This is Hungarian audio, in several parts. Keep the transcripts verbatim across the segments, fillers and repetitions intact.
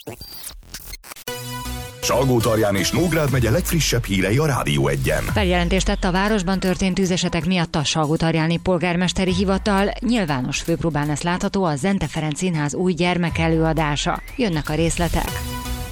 Salgótarján és Nógrád megye legfrissebb hírei a Rádió Egyen. Feljelentést tett a városban történt tűzesetek miatt a salgótarjáni polgármesteri hivatal. Nyilvános főpróbán lesz látható a Zente Ferenc Színház új gyermekelőadása. Jönnek a részletek.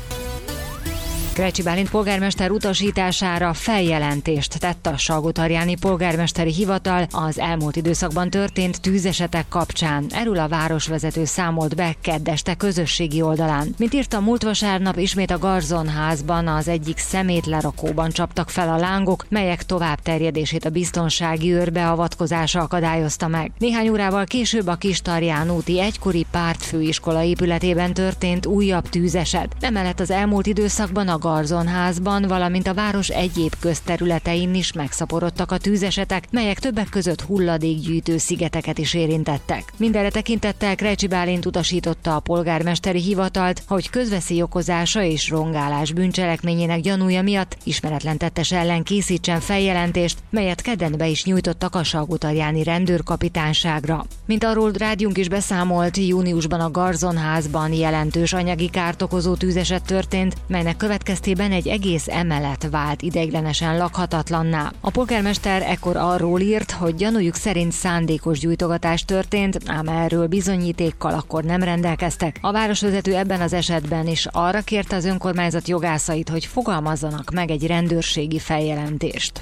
Krecsi Bálint polgármester utasítására feljelentést tett a salgótarjáni polgármesteri hivatal az elmúlt időszakban történt tűzesetek kapcsán. Erről a városvezető számolt be kedd este közösségi oldalán. Mint írta, múlt vasárnap ismét a Garzonházban, az egyik szemétlerakóban csaptak fel a lángok, melyek tovább terjedését a biztonsági őr beavatkozása akadályozta meg. Néhány órával később a Kistarján úti egykori pártfőiskola épületében történt újabb tűzeset. Emellett az elmúlt időszakban a Garzonházban, valamint a város egyéb közterületein is megszaporodtak a tűzesetek, melyek többek között hulladékgyűjtő szigeteket is érintettek. Mindenre tekintettel Krecsi Bálint utasította a polgármesteri hivatalt, hogy közveszély okozása és rongálás bűncselekményének gyanúja miatt ismeretlen tettes ellen készítsen feljelentést, melyet kedden be is nyújtottak a salgótarjáni rendőrkapitányságra. Mint arról rádiónk is beszámolt, júniusban a Garzonházban jelentős anyagi kárt okozó tűzeset történt, melynek következtében egy egész emelet vált ideiglenesen lakhatatlanná. A polgármester ekkor arról írt, hogy gyanújuk szerint szándékos gyújtogatás történt, ám erről bizonyítékkal akkor nem rendelkeztek. A városvezető ebben az esetben is arra kérte az önkormányzat jogászait, hogy fogalmazzanak meg egy rendőrségi feljelentést.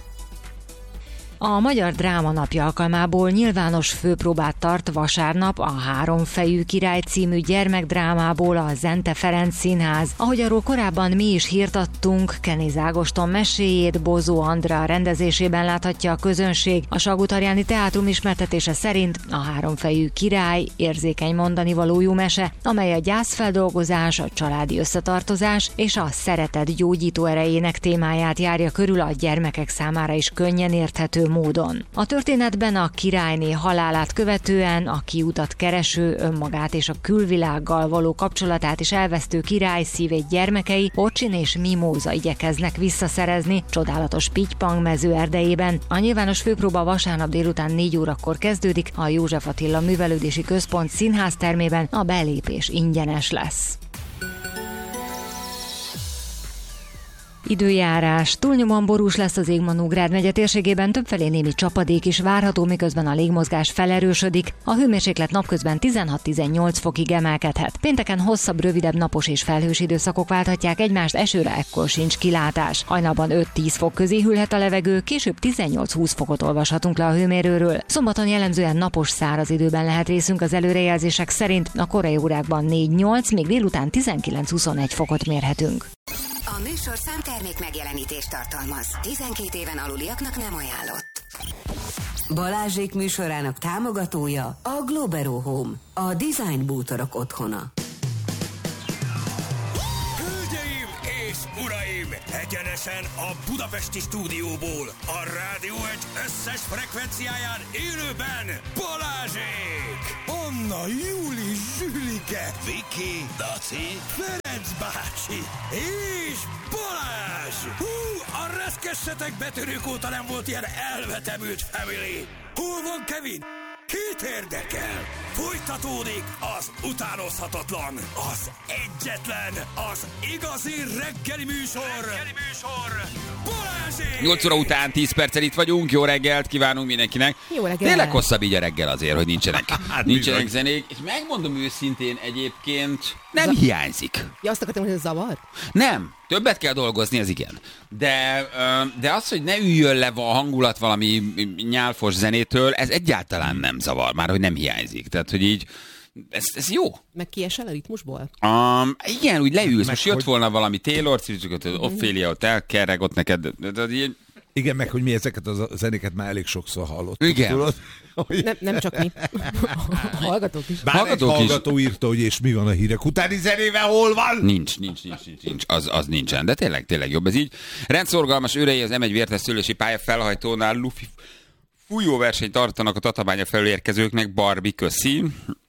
A Magyar Dráma Napja alkalmából nyilvános főpróbát tart vasárnap a Háromfejű király című gyermekdrámából a Zente Ferenc Színház. Ahogy arról korábban mi is hírt adtunk, Kenéz Ágoston meséjét Bozó Andrea rendezésében láthatja a közönség. A Salgótarjáni Teátrum ismertetése szerint a Háromfejű király érzékeny mondanivalójú mese, amely a gyászfeldolgozás, a családi összetartozás és a szeretet gyógyító erejének témáját járja körül a gyermekek számára is könnyen érthető módon. A történetben a királyné halálát követően a kiutat kereső, önmagát és a külvilággal való kapcsolatát is elvesztő király szívét gyermekei Orcsin és Mimóza igyekeznek visszaszerezni csodálatos Pittypang mező erdejében. A nyilvános főpróba vasárnap délután négy órakor kezdődik, a József Attila Művelődési Központ színháztermében, a belépés ingyenes lesz. Időjárás. Túlnyomóan borús lesz az ég Nógrád megye térségében, többfelé némi csapadék is várható, miközben a légmozgás felerősödik. A hőmérséklet napközben tizenhat-tizennyolc fokig emelkedhet. Pénteken hosszabb, rövidebb napos és felhős időszakok válthatják egymást, esőre ekkor sincs kilátás. Hajnalban öt-tíz fok közé hűlhet a levegő, később tizennyolc-húsz fokot olvashatunk le a hőmérőről. Szombaton jellemzően napos, száraz időben lehet részünk az előrejelzések szerint, a korai órákban négy-nyolc, még délután tizenkilenc-huszonegy fokot mérhetünk. A műsorszám termék megjelenítést tartalmaz. tizenkét éven aluliaknak nem ajánlott. Balázsék műsorának támogatója a Globero Home, a design bútorok otthona. Hölgyeim és uraim, egyenesen a budapesti stúdióból, a Rádió egy összes frekvenciáján élőben Balázsék! Anna, Júli, Zsülike, Viki, Daci, Ferenc bácsi és Balázs! Hú, a reszkessetek betörők óta nem volt ilyen elvetemült family! Hol van Kevin? Kit érdekel? Folytatódik az utánozhatatlan, az egyetlen, az igazi reggeli műsor! Reggeli műsor! Balázsék! nyolc óra után tíz perccel itt vagyunk, jó reggelt kívánunk mindenkinek. Jó reggelt! Tényleg hosszabb így a reggel azért, hogy nincsenek, hát, nincsenek bizony. zenék, és megmondom őszintén egyébként, nem Za- hiányzik. Ja, azt akartam, hogy ez zavar? Nem, többet kell dolgozni, az igen. De, ö, de az, hogy ne üljön le a hangulat valami nyálfos zenétől, ez egyáltalán nem zavar, már hogy nem hiányzik. Tehát, hogy így, ez, ez jó. Meg kiesel a ritmusból? Um, igen, úgy leülsz, Meg most jött hogy- volna valami Taylor, Swift, Ophelia, ott elkerreg, ott neked, de, de, de, Igen, meg hogy mi ezeket a zenéket már elég sokszor hallottuk. Igen. Tudod? Hogy Nem, nem csak mi. Hallgatók is. Bár Hallgatók egy is. hallgató írta, hogy és mi van a hírek utáni zenével, hol van? Nincs, nincs, nincs, nincs, nincs. Az, az nincsen, de tényleg, tényleg jobb ez így. Rendszorgalmas őrei az em egy vértes szőlési pálya felhajtónál lufi fújóversenyt tartanak a Tatabánya felől érkezőknek, Barbie, köszi.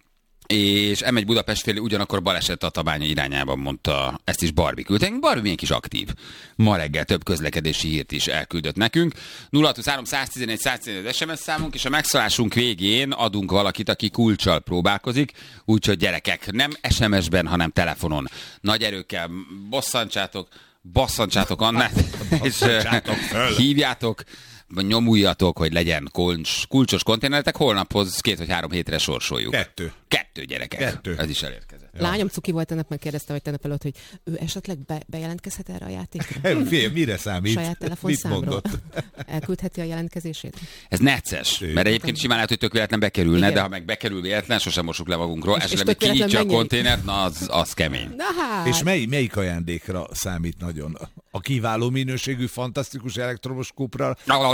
és elmegy Budapest felé, ugyanakkor baleset Tatabánya irányában, mondta, ezt is Barbie küldte. Barbie milyen kis aktív. Ma reggel több közlekedési hírt is elküldött nekünk. nulla hat huszonhárom száztizenegy száztizenegy az es em es számunk, és a megszólásunk végén adunk valakit, aki kulccsal próbálkozik, úgyhogy gyerekek, nem es em es-ben, hanem telefonon. Nagy erőkkel bosszantsátok, basszantsátok Annát, és hívjátok, nyomuljatok, hogy legyen kulcs, kulcsos konténeretek, holnaphoz két vagy három hétre sorsoljuk. Kettő. Kettő gyerekek. Kettő. Ez is elérkezett. Ja. Lányom cuki volt, ennek megkérdezte, vagy tegnap előtt, hogy ő esetleg be, bejelentkezhet erre a játékra? Fél, mire számít? Saját telefonszámról. Elküldheti a jelentkezését? Ez necces, mert egyébként simán lehet, hogy tök véletlen bekerülne, igen. De ha meg bekerül véletlen, sosem mossuk le magunkról. És, esetleg meg kinyitja a konténert, na az, az kemény. Na hát. És mely, melyik ajándékra számít nagyon? A kiváló minőségű, fantasztikus elektromos kupra?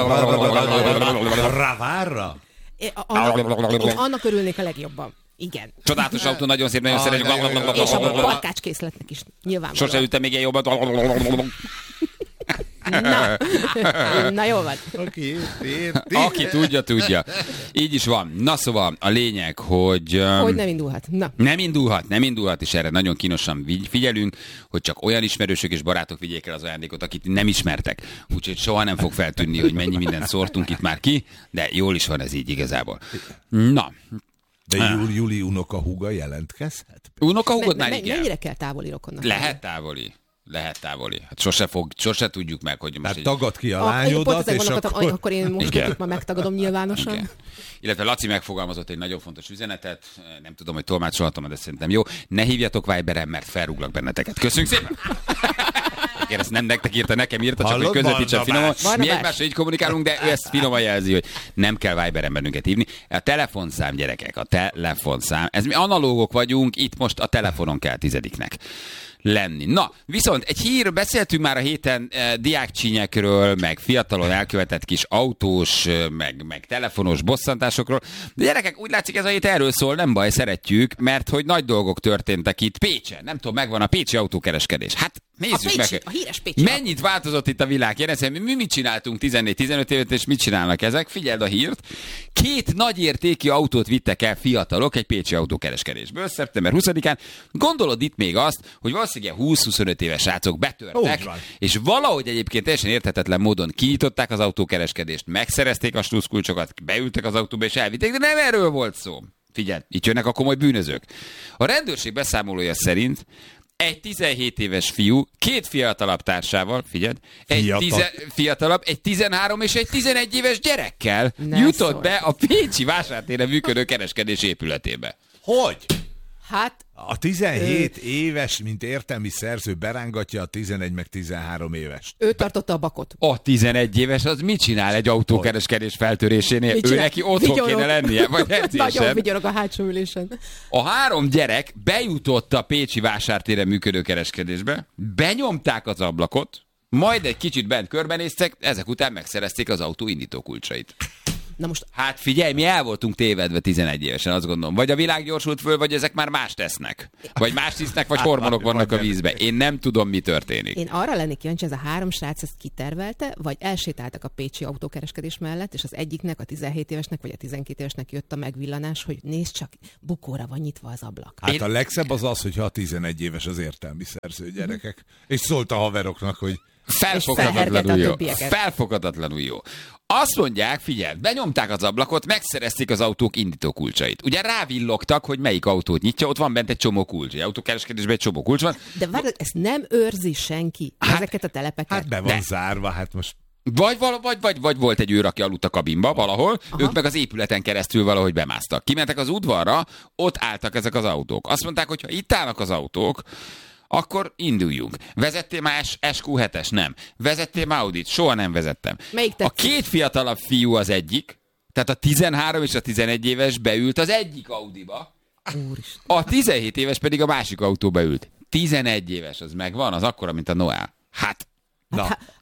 Ravárra? Én annak örülnék a legjobban. Igen. Csodálatos autó, nagyon szép, nagyon szeretjük. És a parkácskészletnek is nyilván. Sose ültem még ilyen jobban. Na, na jó van. Aki, Aki tudja, tudja. Így is van. Na szóval a lényeg, hogy... Um, hogy nem indulhat. Na. Nem indulhat, nem indulhat, és erre nagyon kínosan figyelünk, hogy csak olyan ismerősök és barátok vigyék el az ajándékot, akit nem ismertek. Úgyhogy soha nem fog feltűnni, hogy mennyi mindent szórtunk itt már ki, de jól is van ez így igazából. Na. De Júli, Júli unokahúga jelentkezhet? Unokahúgod már me, igen. Mennyire kell távoli rokonnak? Lehet távoli. Lehet távoli. Hát sose, fog, sose tudjuk meg, hogy most... Hát egy... tagad ki a lányodat, és akkor... akkor én most már megtagadom nyilvánosan. Igen. Illetve Laci megfogalmazott egy nagyon fontos üzenetet, nem tudom, hogy tolmácsolhatom, de szerintem jó. Ne hívjatok Viberen, mert felrúglak benneteket. Köszönjük szépen! Én ezt nem nektek írta, nekem írta, csak hallod, hogy közvetítsen finoman. Mi egymásra egymásra így kommunikálunk, de ő ezt finoman jelzi, hogy nem kell Viberen bennünket hívni. A telefonszám, gyerekek, a telefonszám. Ez mi analógok vagyunk, itt most a telefonon kell tizediknek lenni. Na, viszont egy hír, beszéltünk már a héten eh, diákcsínyekről, meg fiatalon elkövetett kis autós, eh, meg, meg telefonos bosszantásokról. De gyerekek, úgy látszik, ez a hét erről szól, nem baj, szeretjük, mert hogy nagy dolgok történtek itt Pécsen. Nem tudom, megvan a pécsi autókereskedés. Hát nézzük a pécsi, meg. A híres pécsi. Mennyit változott itt a világ? Kérdezem, mi mit csináltunk tizennégy-tizenöt évet, és mit csinálnak ezek? Figyeld a hírt. Két nagyértékű autót vittek el fiatalok egy pécsi autókereskedésből szeptember huszadikán. Gondolod itt még azt, hogy valószínűleg húsz-huszonöt éves srácok betörtek, és valahogy egyébként teljesen érthetetlen módon kinyitották az autókereskedést, megszerezték a sluszkulcsokat, beültek az autóba és elvitték, de nem erről volt szó. Figyelj, itt jönnek a komoly bűnözők. A rendőrség beszámolója szerint egy tizenhét éves fiú, két fiatalabb társával, figyeld, egy Fiatal. tize, fiatalabb, egy tizenhárom és egy tizenegy éves gyerekkel ne jutott szólj. be a pécsi vásártéren működő kereskedés épületébe. Hogy? Hát, A tizenhét éves, mint értelmi szerző berángatja a tizenegy meg tizenhárom éves. ő tartotta a bakot. A tizenegy éves az mit csinál egy autókereskedés feltörésénél? Mit Ő csinál? neki otthon Vigyorog. kéne lennie, vagy Nagyon edzésen. vigyorog a hátsó ülésen. A három gyerek bejutott a pécsi vásártéren működő kereskedésbe, benyomták az ablakot, majd egy kicsit bent körbenéztek, ezek után megszerezték az autó indítókulcsait. Na most Hát figyelj, mi el voltunk tévedve tizenegy évesen, azt gondolom. Vagy a világ gyorsult föl, vagy ezek már más tesznek. Vagy más tisznek, vagy hormonok vannak a vízbe. Én nem tudom, mi történik. én arra lennék kíváncsi, ez a három srác ezt kitervelte, vagy elsétáltak a pécsi autókereskedés mellett, és az egyiknek, a tizenhét évesnek, vagy a tizenkét évesnek jött a megvillanás, hogy nézd csak, bukóra van nyitva az ablak. Hát Én- a legszebb az az, hogyha a tizenegy éves az értelmi szerző gyerekek. És szólt a haveroknak, hogy Felfoghatatlanul felhergette a jó. többieket. Felfoghatatlanul jó. Azt mondják, figyelj, benyomták az ablakot, megszerezték az autók indítókulcsait. Ugye rávillogtak, hogy melyik autót nyitja, ott van bent egy csomó kulcs. Egy autókereskedésben egy csomó kulcs van. De várj, ezt nem őrzi senki, Hát- ezeket a telepeket. hát be van De- zárva, hát most Vagy, vala, vagy, vagy, vagy volt egy őr, aki aludt a kabinba valahol, aha. Ők meg az épületen keresztül valahogy bemásztak. Kimentek az udvarra, ott álltak ezek az autók. Azt mondták, hogy ha itt állnak az autók, akkor induljunk. Vezettél már es kú hetes? Nem. Vezettél már Audit? Soha nem vezettem. Melyik A tetszik? két fiatalabb fiú az egyik, tehát a tizenhárom és a tizenegy éves beült az egyik Audiba, Úristen. a tizenhét éves pedig a másik autóba ült. tizenegy éves, az megvan, az akkora, mint a Noel. Hát, na, hát,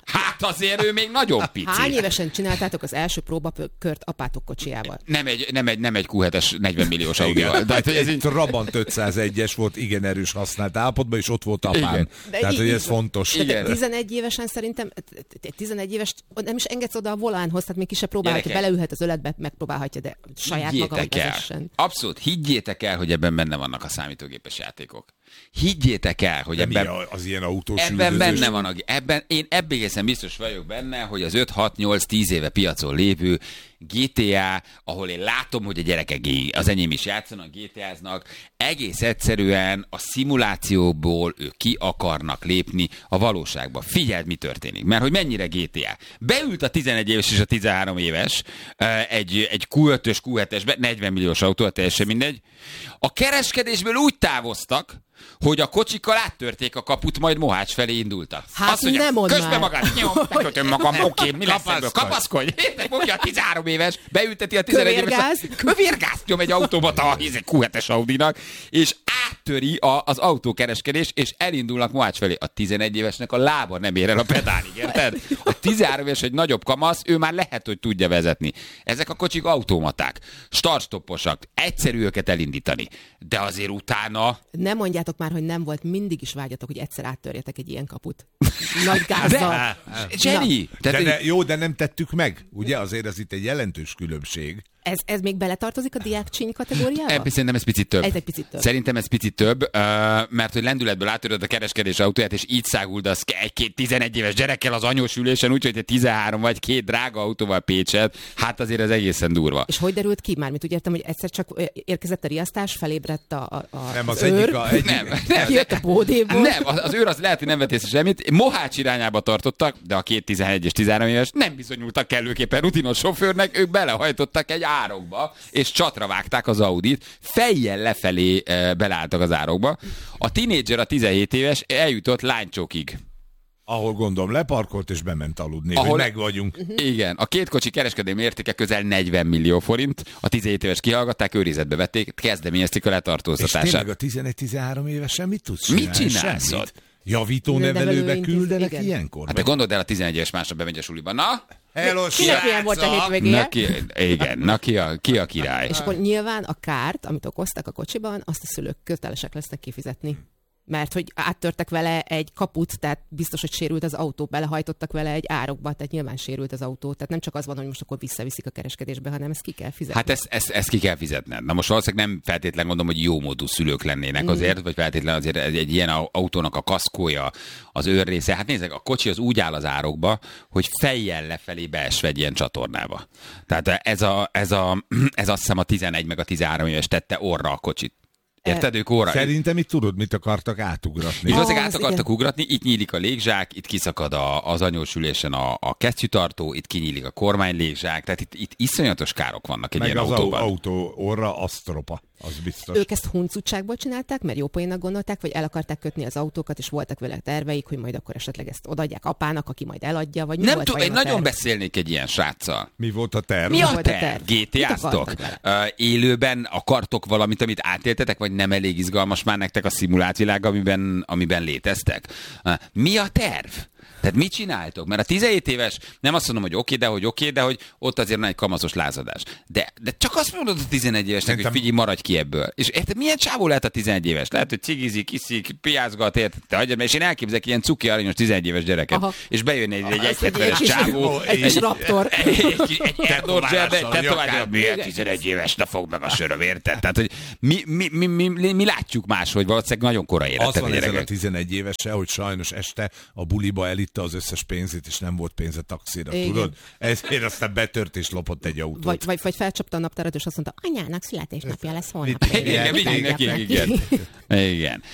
Hát azért ő még nagyon pici. Hány évesen csináltátok az első próbakört apátok kocsijával? Nem egy, nem egy, nem egy kú hetes negyven milliós Audival. Hát egy, egy Trabant ötszázegyes volt, igen erős használt állapotban, és ott volt apám. Igen. Tehát, hogy ez fontos. Igen. tizenegy évesen szerintem, tizenegy éves, nem is engedsz oda a volánhoz, tehát még ki se próbálhatja, Gyerekek. beleülhet az öletbe, megpróbálhatja, de saját maga, hogy el. vezessen. Abszolút, higgyétek el, hogy ebben benne vannak a számítógépes játékok. Higgyétek el, hogy De ebben... mi az ilyen autós Ebben üldözés? benne van, a, ebben, én ebben egészen biztos vagyok benne, hogy az öt hat nyolc tíz éve piacon lévő gé té á, ahol én látom, hogy a gyerekek, az enyém is játszanak, gé té á-znak, egész egyszerűen a szimulációból ők ki akarnak lépni a valóságba. Figyeld, mi történik, mert hogy mennyire gé té á. Beült a tizenegy éves és a tizenhárom éves egy, egy kú ötös, kú hetesbe, negyven milliós autó, teljesen mindegy. A kereskedésből úgy távoztak, hogy a kocsikkal áttörték a kaput, majd Mohács felé indultak. Hát Azt mondja, nem mondd közbe már. magad, nyom, megkötöm magam, oké, mi lesz ebből? Kapaszkodj! Értek, mondja a tizenhárom éves, beülteti a tizenegy éves. Kövérgáz. Kövérgázt nyom egy automata a kú hetes Audinak, és áttöri a, az autókereskedés, és elindulnak Mohács felé. A tizenegy évesnek a lába nem ér el a pedálig, érted? A tizenhárom éves egy nagyobb kamasz, ő már lehet, hogy tudja vezetni. Ezek a kocsik automaták, start-stopposak, egyszerű őket elindítani, de azért utána... Nem mondjátok már, hogy nem volt, mindig is vágyatok, hogy egyszer áttörjetek egy ilyen kaput. Nagy gázzal. Jenny! De, de, jó, de nem tettük meg. Ugye azért ez itt egy jelentős különbség. Ez, ez még beletartozik a diákcsíny kategóriába? Ebben szerintem ez picit több. Ez egy picit több. Szerintem ez picit több, mert hogy lendületből átöröd a kereskedés autóját, és így száguldasz egy-két tizenegy éves gyerekkel az anyós ülésen, úgyhogy te tizenhárom vagy két drága autóval Pécset, hát azért ez egészen durva. És hogy derült ki? Mármint úgy értem, hogy egyszer csak érkezett a riasztás, felébredt a, a, a Nem, az őr, egyik a... Egyik. Nem, nem, kijött a bódéból. nem, az, az őr az lehet, hogy nem vett észre semmit. Mohács irányába tartottak, de a két tizenegy és tizenhárom éves nem bizonyultak kellőképpen rutinos sofőrnek, ők belehajtottak egy árokba, és csatra vágták az Audit, fejjel lefelé e, beleálltak az árokba. A tinédzser, a tizenhét éves eljutott lánycsokig. Ahol gondolom leparkolt és bement aludni, Ahol- hogy meg vagyunk. Igen, a két kocsi kereskedelmi értéke közel negyven millió forint, a tizenhét éves kihallgatták, őrizetbe vették, kezdeményezték a És letartóztatását. tényleg a tizenegy-tizenhárom évesen mit tudsz Mit csinálni? csinálsz Semmit. ott? Javító Nevelő nevelőbe intéz- küldenek igen. ilyenkor? Hát de gondold el, a tizenegy éves másnap bemegy a suliba. Na? Hello, Kinek milyen volt a srácok! hétvégéje? Na ki, igen, na ki a, ki a király? És akkor nyilván a kárt, amit okoztak a kocsiban, azt a szülők kötelesek lesznek kifizetni. Mert hogy áttörtek vele egy kaput, tehát biztos, hogy sérült az autó, belehajtottak vele egy árokba, tehát nyilván sérült az autó. Tehát nem csak az van, hogy most akkor visszaviszik a kereskedésbe, hanem ezt ki kell fizetni. Hát ezt, ezt, ezt ki kell fizetned. Na most valószínűleg nem feltétlen gondolom, hogy jó módú szülők lennének azért, vagy feltétlen azért egy, egy ilyen autónak a kaszkója, az őrrésze. Hát nézzek, a kocsi az úgy áll az árokba, hogy fejjel lefelé beesve egy ilyen csatornába. Tehát ez, a, ez, a, ez azt hiszem a tizenegy meg a tizenhárom éves tette orra a kocsit. Érted, ők óra? Szerintem itt tudod, mit akartak átugratni. És Ah, azért át az akartak igen. ugratni, itt nyílik a légzsák, itt kiszakad a, az anyós ülésen a, a kesztyűtartó, itt kinyílik a kormány légzsák, tehát itt, itt iszonyatos károk vannak egy Meg ilyen az autóban. au- autó orra asztropa, az biztos. Ők ezt huncutságból csinálták, mert jó poénnak gondolták, vagy el akarták kötni az autókat, és voltak vele terveik, hogy majd akkor esetleg ezt odaadják apának, aki majd eladja, vagy mi Nem volt tudom, én vajon a nagyon terv? beszélnék egy ilyen sráccal. Mi volt a terv? Mi a volt a terv? terv? gé té á-ztok? Mit akartak Uh, élőben akartok valamit, amit átéltetek, vagy nem elég izgalmas már nektek a szimulált világ, amiben, amiben léteztek? Uh, mi a terv? Tehát mit csináltok? Mert a tizenhét éves, nem azt mondom, hogy oké, de hogy oké, de hogy ott azért van egy kamaszos lázadás. De, de csak azt mondod a tizenegy évesnek, Szerintem- hogy figyelj, maradj ki ebből. És érted, milyen csávó lehet a tizenegy éves? Lehet, hogy cigizik, iszik, piázgat, érted? Te hagyjad, mert és én elképzelek ilyen cuki aranyos tizenegy éves gyereket, Aha. és bejönne egy, egy Azt, hogy egyhetvenes egy kis- csávó, egy kis raptor. egy, egy, egy Erdorgyerbe, Tetoválással, tetovágyal, nyakán. milyen tizenegy éves, ne fog meg a söröm, érted? Tehát, hogy mi, mi, mi, mi, mi, mi látjuk máshogy, valószínűleg nagyon korai Az életek a van ezzel a gyerekek. tizenegy évese, hogy sajnos este a buliba elitte az összes pénzét, és nem volt pénze taxira, Igen. tudod? Ezért aztán betört és lopott egy autót. Vagy, vagy, vagy felcsapta a naptárat, és azt mondta, anyának születésnapja lesz holnap. Mit- Igen, Igen, igen, Adjak igen, neki. igen. Igen.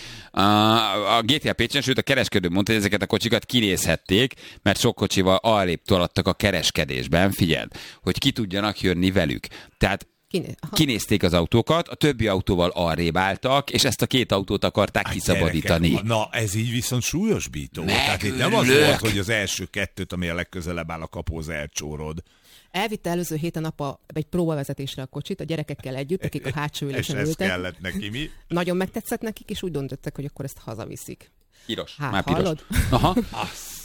A, a gé té á Pécsen, sőt a kereskedő mondta, hogy ezeket a kocsikat kinézhették, mert sok kocsival arrébb tolattak a kereskedésben, figyeld, hogy ki tudjanak jönni velük. Tehát Kiné- Aha. kinézték az autókat, a többi autóval arrébb álltak, és ezt a két autót akarták Hát kiszabadítani. gyerekek, na, ez így viszont súlyosbító. Tehát itt nem az Megőrülök. volt, hogy az első kettőt, ami a legközelebb áll a kapóhoz, elcsórod. Elvitte előző héten apa egy próbavezetésre a kocsit, a gyerekekkel együtt, akik a hátsó És ülésen ez ültek. kellett neki, mi? Nagyon megtetszett nekik, és úgy döntottak, hogy akkor ezt hazaviszik. Piros, Hát, már piros. hallod? Aha.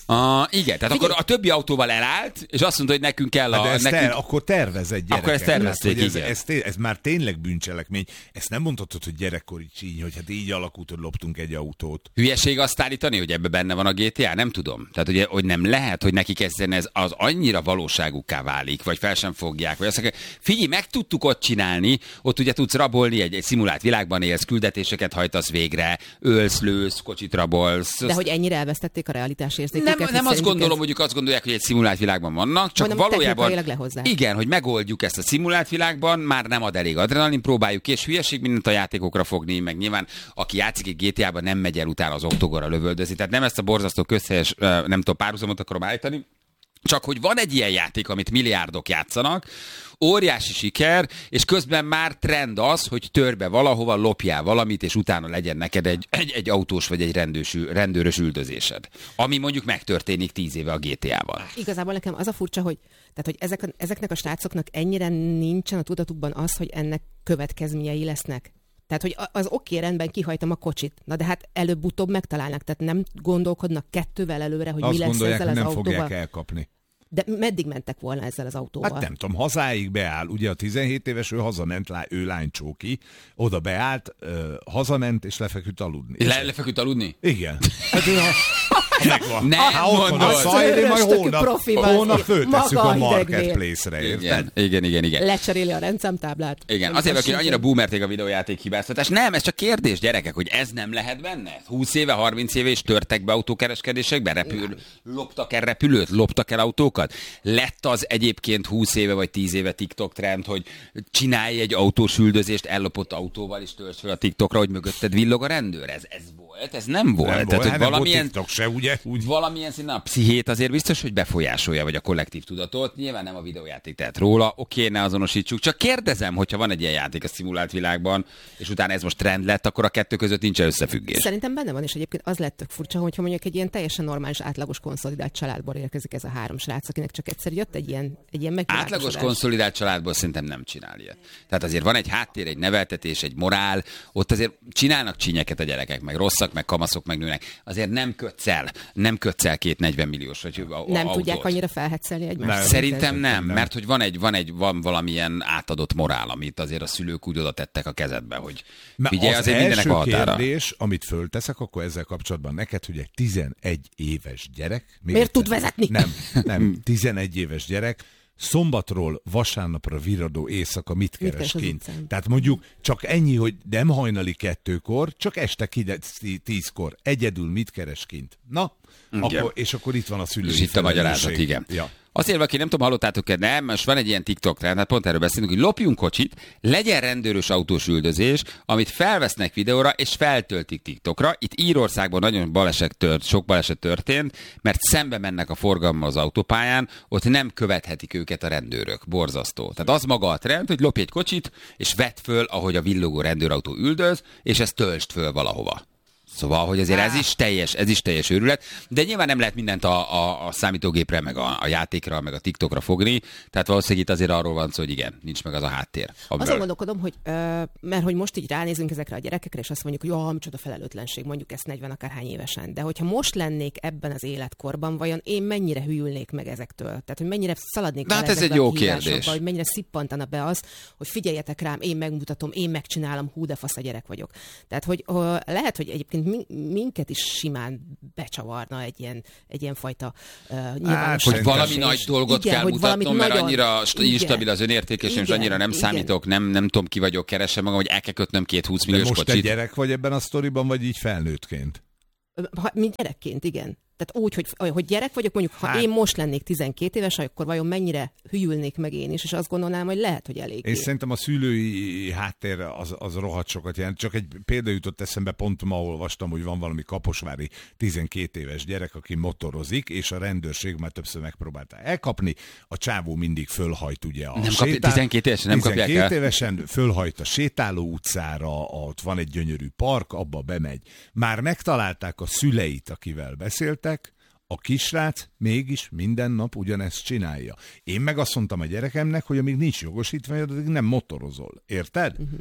A, igen, tehát akkor a többi autóval elállt, és azt mondta, hogy nekünk kell a... De ezt nekünk... ter, akkor tervezett gyerekek. Akkor ezt tervezték, hát, ez, igen. ez, ez, ez már tényleg bűncselekmény. Ezt nem mondhatod, hogy gyerekkori csíny, hogy hát így alakult, hogy loptunk egy autót. Hülyeség azt állítani, hogy ebbe benne van a gé té á? Nem tudom. Tehát, ugye, hogy nem lehet, hogy nekik ezen ez az annyira valóságukká válik, vagy fel sem fogják, vagy azt mondják, figyelj, meg tudtuk ott csinálni, ott ugye tudsz rabolni, egy, egy szimulált világban élsz, küldetéseket hajtasz végre, ölsz, lősz, kocsit rabolsz. De hogy ennyire elvesztették a realitás érzéküket? Nem, nem azt gondolom, hogy ők azt gondolják, hogy egy szimulált világban vannak, csak Mondom, valójában lehozzák. igen, hogy megoldjuk ezt a szimulált világban, már nem ad elég adrenalin, próbáljuk és hülyeség mindent a játékokra fogni, meg nyilván aki játszik egy gé té á-ban nem megy el utána az oktogonra lövöldözni. Tehát nem ezt a borzasztó közhelyes, nem tudom, párhuzamot akarom állítani, csak hogy van egy ilyen játék, amit milliárdok játszanak, óriási siker, és közben már trend az, hogy törbe valahova, lopjál valamit, és utána legyen neked egy, egy, egy autós vagy egy rendős, rendőrös üldözésed. Ami mondjuk megtörténik tíz éve a gé té á-val. Igazából nekem az a furcsa, hogy, tehát, hogy ezek, ezeknek a srácoknak ennyire nincsen a tudatukban az, hogy ennek következményei lesznek. Tehát, hogy az oké, rendben, kihajtom a kocsit. Na de hát előbb-utóbb megtalálnak. Tehát nem gondolkodnak kettővel előre, hogy azt mi lesz gondolják, ezzel az nem autóval. fogják elkapni. De meddig mentek volna ezzel az autóval? Hát nem tudom, hazáig beáll. Ugye a tizenhét éves, ő hazament, lá, ő lánycsóki, oda beállt, ö, hazament, és lefeküdt aludni. Le, lefeküdt aludni? Igen. Hát ő, ha, ha megvan. Nem ha ott van a mondod. szajré, majd hónap, profival, hónap föltesszük maga a idegnél. marketplace-re, érted? Igen, igen, igen, igen. Lecseréli a rendszámtáblát. Igen, azért, aki annyira boomerték a videójáték hibáztatás. Nem, ez csak kérdés, gyerekek, hogy ez nem lehet benne? húsz éve, harminc éve is törtek be autókereskedésekbe, repül, loptak el repülőt, loptak el autókat. Lett az egyébként húsz éve vagy tíz éve TikTok trend, hogy csinálj egy autós üldözést ellopott autóval, és töltsd fel a TikTokra, hogy mögötted villog a rendőr. Ez, ez volt, ez nem volt. Nem Tehát, volt, hogy nem valamilyen, volt TikTok se, ugye? Úgy. valamilyen szinten a pszichét azért biztos, hogy befolyásolja, vagy a kollektív tudatot. Nyilván nem a videójáték tehet róla, oké, ne azonosítsuk. Csak kérdezem, hogyha van egy ilyen játék a szimulált világban, és utána ez most trend lett, akkor a kettő között nincs összefüggés. Szerintem benne van, és egyébként az lett tök furcsa, hogyha mondjuk egy ilyen teljesen normális, átlagos konszolidált családból érkezik ez a három srác, akinek csak egyszer jött egy ilyen, egy ilyen megváltozás. Átlagos konszolidált családból szerintem nem csinál ilyet. Tehát azért van egy háttér, egy neveltetés, egy morál, ott azért csinálnak csínyeket a gyerekek, meg rosszak, meg kamaszok, meg nőnek. Azért nem kötsz el, nem kötsz el két negyven milliós vagy a, a, Nem autót. tudják annyira felhetszelni egymást. Nem. Szerintem nem, nem. mert hogy van egy, van egy, van valamilyen átadott morál, amit azért a szülők úgy oda tettek a kezedbe, hogy figyelj, az azért mindennek a első határa. kérdés, amit fölteszek, akkor ezzel kapcsolatban neked, hogy egy tizenegy éves gyerek... Még Miért egyszer- tud vezetni? Nem, nem, tizenegy éves gyerek, szombatról vasárnapra virradó éjszaka mit Mit keres keres az kint? utcán? Tehát mondjuk csak ennyi, hogy nem hajnali kettőkor, csak este tízkor. Egyedül mit keres kint? Na, akkor, és akkor itt van a szülői És itt a magyarázat, felelősség. igen. Ja. Azért, aki nem tudom, hallottátok-e, nem, most van egy ilyen TikTok trend, hát pont erről beszélünk, hogy lopjunk kocsit, legyen rendőrös autós üldözés, amit felvesznek videóra, és feltöltik TikTokra. Itt Írországban nagyon baleset tört, sok baleset történt, mert szembe mennek a forgalommal az autópályán, ott nem követhetik őket a rendőrök. Borzasztó. Tehát az maga a trend, hogy lopj egy kocsit, és vedd föl, ahogy a villogó rendőrautó üldöz, és ezt töltsd föl valahova. Szóval, hogy azért ez is teljes, ez is teljes őrület, de nyilván nem lehet mindent a, a, a számítógépre, meg a, a játékra, meg a TikTokra fogni, tehát valószínűleg itt azért arról van szó, hogy igen, nincs meg az a háttér. Azon gondolkodom, hogy ö, mert hogy most így ránézünk ezekre a gyerekekre, és azt mondjuk, hogy jó, micsoda felelőtlenség, mondjuk ezt negyven akárhány évesen. De hogyha most lennék ebben az életkorban, vajon én mennyire hülyülnék meg ezektől? Tehát, hogy mennyire szaladnék hát bele ez ezekbe egy jó a kihívásokba, kérdés. hogy mennyire szippantana be az, hogy figyeljetek rám, én megmutatom, én megcsinálom, hú de fasz a gyerek vagyok. Tehát, hogy ö, lehet, hogy egyébként minket is simán becsavarna egy ilyen, egy ilyen fajta uh, nyilvános. Hogy Szerintem valami nagy dolgot igen, kell hogy mutatnom, mert nagyon, annyira igen, instabil az önértékesem, és igen, annyira nem igen. számítok, nem, nem tudom ki vagyok, keresem magam, hogy el kell kötnöm két húsz De milliós most kocsit. te gyerek vagy ebben a sztoriban, vagy így felnőttként? Ha, mint gyerekként, igen. Tehát úgy, hogy, hogy gyerek vagyok, mondjuk, ha Hát- én most lennék tizenkét éves, akkor vajon mennyire hülyülnék meg én is, és azt gondolnám, hogy lehet, hogy elég. És szerintem a szülői háttér az, az rohadt sokat jelent. Csak egy példa jutott eszembe, pont ma olvastam, hogy van valami kaposvári tizenkét éves gyerek, aki motorozik, és a rendőrség már többször megpróbálta elkapni. A csávó mindig fölhajt ugye a Nem kapja- tizenkét évesen nem kapják el? tizenkét évesen fölhajt a sétáló utcára, ott van egy gyönyörű park, abba bemegy. Már megtalálták a szüleit, akivel beszéltek, a kisrác mégis minden nap ugyanezt csinálja. Én meg azt mondtam a gyerekemnek, hogy amíg nincs jogosítvány, addig nem motorozol. Érted? Uh-huh.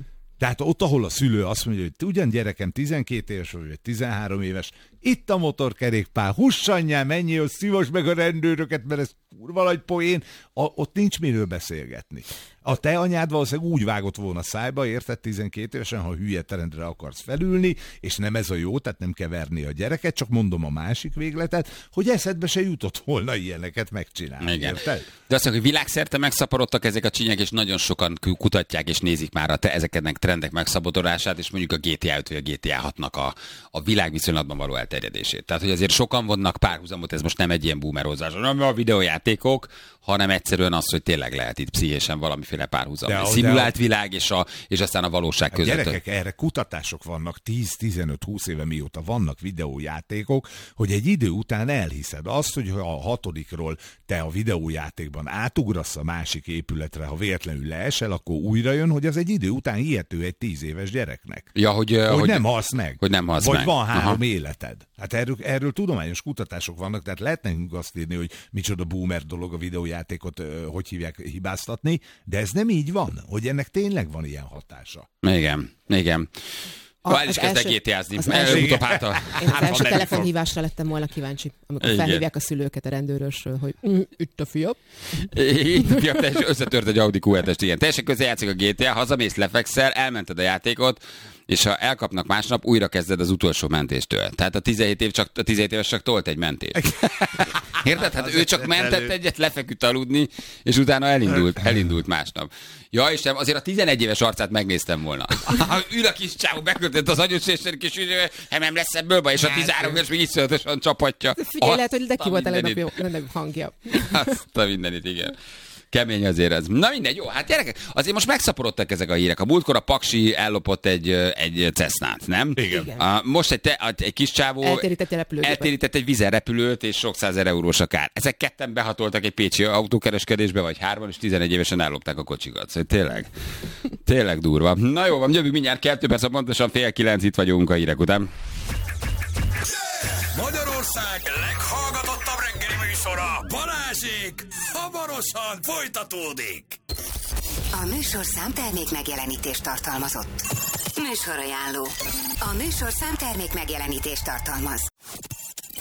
Tehát ott, ahol a szülő azt mondja, hogy ugyan gyerekem tizenkét éves vagy tizenhárom éves, itt a motorkerékpár, hussanyjál, menjél, szívos meg a rendőröket, mert ez kurva nagy poén, a, ott nincs miről beszélgetni. A te anyád valószínűleg úgy vágott volna szájba, érted, tizenkét évesen, ha hülye terendre akarsz felülni, és nem ez a jó, tehát nem kell verni a gyereket, csak mondom a másik végletet, hogy eszedbe se jutott volna ilyeneket megcsinálni. Igen. Érted? De azt mondjuk, hogy világszerte megszaporodtak ezek a csinyek, és nagyon sokan kutatják és nézik már a te ezeknek trendek megszaporodását, és mondjuk a gé té á öt vagy a gé té á hatnak a, a világviszonylatban való elterjedését. Tehát, hogy azért sokan vonnak párhuzamot, ez most nem egy ilyen boomerozás, nem a videójátékok, hanem egyszerűen az, hogy tényleg lehet itt pszichésen valamiféle párhuzam. De, a de szimulált a... világ és, a, és aztán a valóság a között. Gyerekek, erre kutatások vannak tíz-tizenöt-húsz éve mióta vannak videójátékok, hogy egy idő után elhiszed azt, hogy ha a hatodikról te a videójátékban átugrasz a másik épületre, ha véletlenül leesel, akkor újra jön, hogy az egy idő után hihető egy tíz éves gyereknek. Ja, hogy, hogy, hogy nem halsz meg. Hogy nem halsz Vagy meg. van három Aha. életed. Hát erről, erről tudományos kutatások vannak, tehát lehet nekünk azt írni, hogy micsoda boomer dolog a videójátékot, hogy hívják, hibáztatni, de ez nem így van, hogy ennek tényleg van ilyen hatása. Igen, igen. A, El is kezdek gé té ázni. az első- Utóbb hát a, Én az hát első van telefonhívásra lettem volna kíváncsi, amikor Igen. felhívják a szülőket a rendőrösről, hogy mm, itt a fiam. Így, ja, teljesen összetört egy Audi kú hetest, igen. Teljesen közel játszik a gé té á, hazamész, lefekszel, elmented a játékot, és ha elkapnak másnap, újra kezded az utolsó mentéstől. Tehát a tizenhét, év csak, a tizenhét éves csak tolt egy mentést. Érted? Hát ő csak mentett egyet, lefeküdt aludni, és utána elindult, elindult másnap. Ja, és nem, azért a tizenegy éves arcát megnéztem volna. Ül a kis csávó, beköltött az agyonsésen, kis ügyő, nem lesz ebből baj, és a tizenhárom éves még iszonyatosan csapatja. Figyelj, lehet, hogy neki Azt a volt a legnagyobb, mindenit. jó- legnagyobb hangja. Azt a mindenit, igen. Kemény azért ez. Na mindegy, jó, hát gyerekek, azért most megszaporodtak ezek a hírek. A múltkor a Paksi ellopott egy, egy Cessnát, nem? Igen. Igen. A, most egy, te, egy kis csávó Eltérített egy repülőgépet. eltérített egy vízerrepülőt, és sok százer eurós a kár. Ezek ketten behatoltak egy pécsi autókereskedésbe, vagy hárman, és tizenegy évesen ellopták a kocsikat. Szóval tényleg, tényleg durva. Na jó, van, jövünk mindjárt kettő perc, pontosan fél kilenc, itt vagyunk a hírek után. Magyarország leghallgatottabb reggeli műsora, Balázsék, hamarosan folytatódik. A műsorszám termék megjelenítést tartalmazott. Műsorajánló. A műsorszám termék megjelenítést tartalmaz.